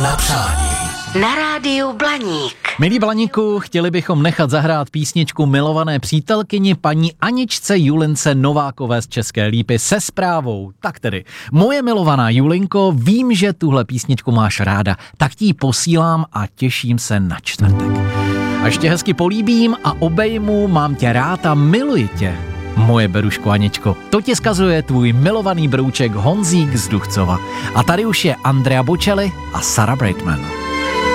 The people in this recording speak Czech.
na přání. Na rádiu Blaník. Milí Blaníku, chtěli bychom nechat zahrát písničku milované přítelkyni paní Aničce Julince Novákové z České Lípy se zprávou. Tak tedy, moje milovaná Julinko, vím, že tuhle písničku máš ráda, tak ti ji posílám a těším se na čtvrtek. Až tě hezky políbím a obejmu, mám tě rád a miluji tě. Moje beruško Aničko, to ti zkazuje tvůj milovaný brouček Honzík z Duchcova. A tady už je Andrea Bocelli a Sarah Brightman.